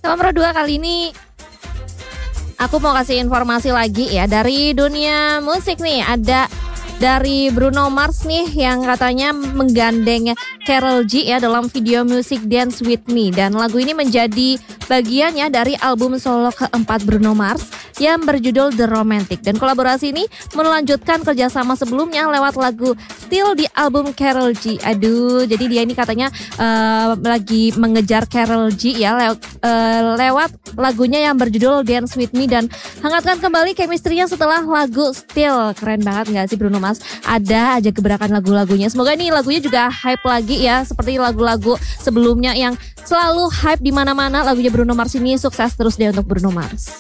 Nomor 2 kali ini aku mau kasih informasi lagi ya dari dunia musik nih. Ada dari Bruno Mars nih yang katanya menggandeng Karol G ya dalam video musik Dance With Me. Dan lagu ini menjadi bagiannya dari album solo keempat Bruno Mars yang berjudul The Romantic. Dan kolaborasi ini melanjutkan kerjasama sebelumnya lewat lagu Still di album Karol G. Aduh, jadi dia ini katanya lagi mengejar Karol G ya lewat lagunya yang berjudul Dance With Me dan hangatkan kembali chemistry-nya setelah lagu Still. Keren banget gak sih Bruno Mars? Ada aja gebrakan lagu-lagunya. Semoga nih lagunya juga hype lagi ya seperti lagu-lagu sebelumnya yang selalu hype di mana-mana. Lagunya Bruno Mars ini sukses terus deh untuk Bruno Mars.